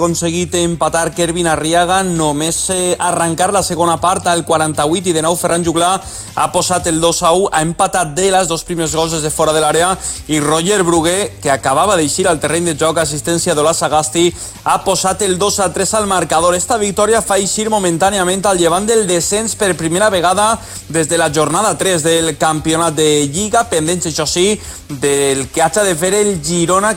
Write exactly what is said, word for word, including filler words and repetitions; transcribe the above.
aconseguit empatar Kervin Arriaga, només eh, arrencar la segona part al quaranta-vuit i de nou Ferran Juglà ha posat el dos a u, ha empatat Dela, els dos primers gols des de fora de l'àrea, i Roger Brugué, que acabava d'eixir al terreny de joc, assistència d'Ola Sagasti, ha posat el dos a tres al marcador. Esta victòria fa eixir momentàniament al Llevant del descens per primera vegada des de la jornada tres del campionat de Lliga, pendents, això sí, del que hagi de fer el Girona,